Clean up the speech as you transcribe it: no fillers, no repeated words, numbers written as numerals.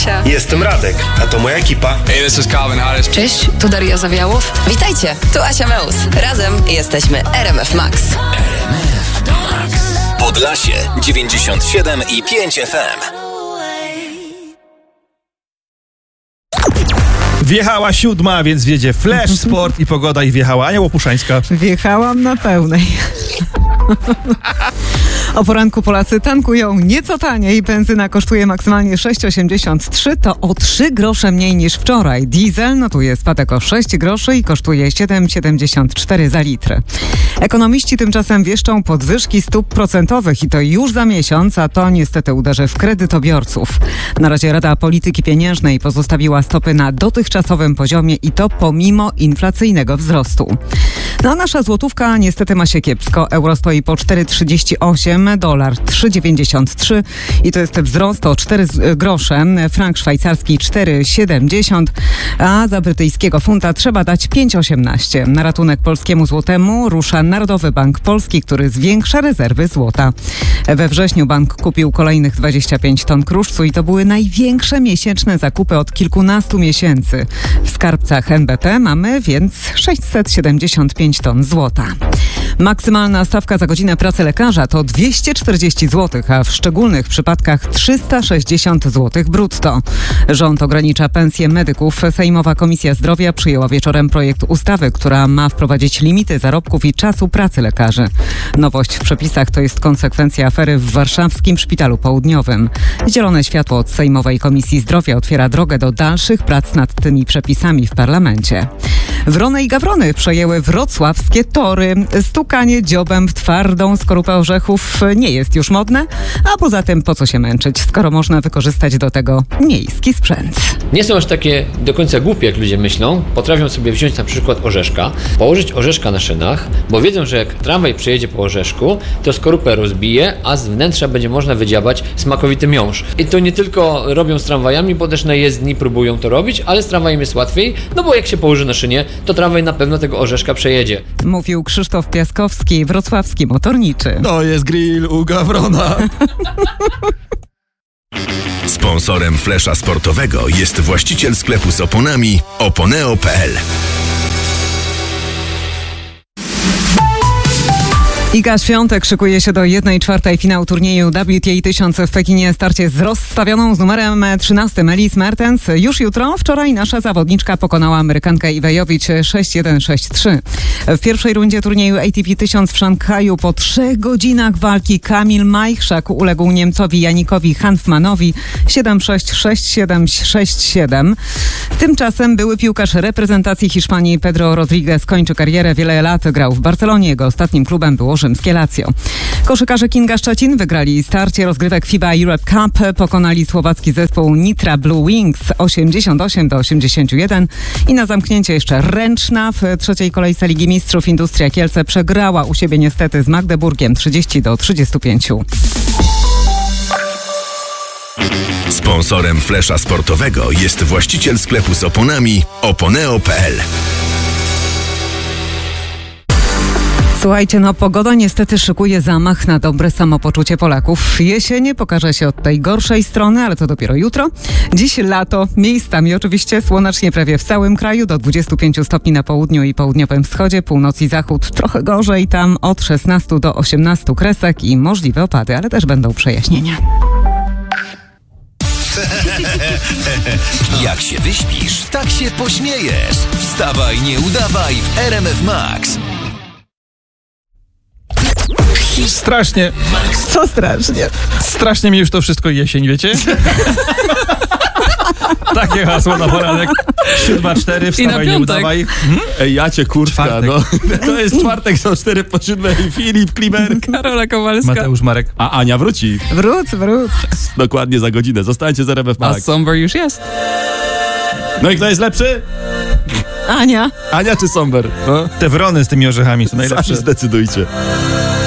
Kasia. Jestem Radek, a to moja ekipa. Hey, this is Calvin Harris. Cześć, tu Daria Zawiałow. Witajcie, tu Asia Meus. Razem jesteśmy RMF Max. RMF Max. Podlasie 97,5 FM. Wjechała 7, więc wiedzie Flash, Sport i Pogoda i wjechała Ania Łopuszańska. Wjechałam na pełnej. O poranku Polacy tankują nieco taniej. Benzyna kosztuje maksymalnie 6,83, to o 3 grosze mniej niż wczoraj. Diesel notuje spadek o 6 groszy i kosztuje 7,74 za litr. Ekonomiści tymczasem wieszczą podwyżki stóp procentowych i to już za miesiąc, a to niestety uderzy w kredytobiorców. Na razie Rada Polityki Pieniężnej pozostawiła stopy na dotychczasowym poziomie i to pomimo inflacyjnego wzrostu. No a nasza złotówka niestety ma się kiepsko. Euro stoi po 4,38, dolar 3,93 i to jest wzrost o 4 grosze. Frank szwajcarski 4,70, a za brytyjskiego funta trzeba dać 5,18. Na ratunek polskiemu złotemu rusza Narodowy Bank Polski, który zwiększa rezerwy złota. We wrześniu bank kupił kolejnych 25 ton kruszcu i to były największe miesięczne zakupy od kilkunastu miesięcy. W skarbcach NBP mamy więc 675 ton złota. Maksymalna stawka za godzinę pracy lekarza to 240 zł, a w szczególnych przypadkach 360 zł brutto. Rząd ogranicza pensje medyków. Sejmowa Komisja Zdrowia przyjęła wieczorem projekt ustawy, która ma wprowadzić limity zarobków i czasu pracy lekarzy. Nowość w przepisach to jest konsekwencja afery w warszawskim Szpitalu Południowym. Zielone światło od Sejmowej Komisji Zdrowia otwiera drogę do dalszych prac nad tymi przepisami w parlamencie. Wrony i gawrony przejęły wrocławskie tory. Stukanie dziobem w twardą skorupę orzechów nie jest już modne, a poza tym po co się męczyć, skoro można wykorzystać do tego miejski sprzęt. Nie są aż takie do końca głupie, jak ludzie myślą. Potrafią sobie wziąć na przykład orzeszka, położyć orzeszka na szynach, bo wiedzą, że jak tramwaj przejedzie po orzeszku, to skorupę rozbije, a z wnętrza będzie można wydziabać smakowity miąższ. I to nie tylko robią z tramwajami, bo też na jezdni próbują to robić, ale z tramwajem jest łatwiej, no bo jak się położy na szynie, to tramwaj na pewno tego orzeszka przejedzie. Mówił Krzysztof Piaskowski, wrocławski motorniczy. To jest grill u gawrona. Sponsorem Flesza Sportowego jest właściciel sklepu z oponami oponeo.pl. Iga Świątek szykuje się do 1/4 finału turnieju WTA 1000 w Pekinie. Starcie z rozstawioną z numerem 13 Elise Mertens. Już jutro. Wczoraj nasza zawodniczka pokonała Amerykankę Iwejowicz 6-1, 6-3. W pierwszej rundzie turnieju ATP 1000 w Szanghaju po 3 godzinach walki Kamil Majchrzak uległ Niemcowi Janikowi Hanfmanowi 7-6, 6-7, 6-7. Tymczasem były piłkarz reprezentacji Hiszpanii Pedro Rodriguez kończy karierę. Wiele lat grał w Barcelonie. Jego ostatnim klubem było rzymskie Lazio. Koszykarze Kinga Szczecin wygrali starcie rozgrywek FIBA Europe Cup. Pokonali słowacki zespół Nitra Blue Wings 88-81. I na zamknięcie jeszcze Ręczna. W trzeciej kolejce Ligi Mistrzów Industria Kielce przegrała u siebie niestety z Magdeburgiem 30-35. Sponsorem Flesza Sportowego jest właściciel sklepu z oponami oponeo.pl. Słuchajcie, pogoda niestety szykuje zamach na dobre samopoczucie Polaków. Jesień pokaże się od tej gorszej strony, ale to dopiero jutro. Dziś lato, miejscami oczywiście słonecznie prawie w całym kraju, do 25 stopni na południu i południowym wschodzie, północ i zachód trochę gorzej, tam od 16 do 18 kresek i możliwe opady, ale też będą przejaśnienia. Jak się wyśpisz, tak się pośmiejesz. Wstawaj, nie udawaj w RMF Max. Strasznie. Co strasznie? Strasznie mi już to wszystko jesień, wiecie? Takie hasło na poranek. 7:04, wstawaj, nie udawaj. Ej, ja cię kurczka, To jest czwartek, są 4 po 7. Filip Klimer, Karola Kowalska. Mateusz Marek. a Ania wróci. Wróć. Dokładnie za godzinę. Zostańcie z RMF A Max. Somber już jest. No i kto jest lepszy? Ania. Ania czy Somber? No? Te wrony z tymi orzechami są najlepsze. Sami zdecydujcie.